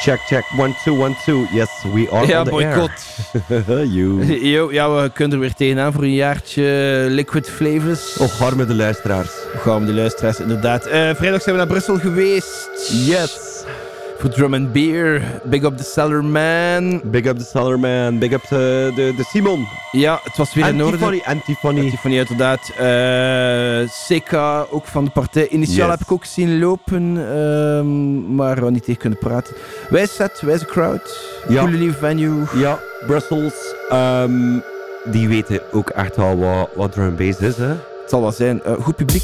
Check. 1, 2, 1, 2. Yes, we are on the boycott. air. You. Ja, we kunnen er weer tegenaan voor een jaartje Liquid Flavors. Och, arme de luisteraars. Gaan we de luisteraars, inderdaad. Vrijdag zijn we naar Brussel geweest. Yes. Voor Drum and Beer. Big up the Cellarman. Big up the Cellarman. Big up de Simon. Ja, het was weer in orde. Antifony, inderdaad. Seka, ook van de partij. Initiaal heb ik ook zien lopen, maar we niet tegen kunnen praten. Wijze crowd. Ja. Coole lieve venue. Ja, Brussels. Die weten ook echt wel wat drum and bass is, hè. Het zal wel zijn. Goed publiek.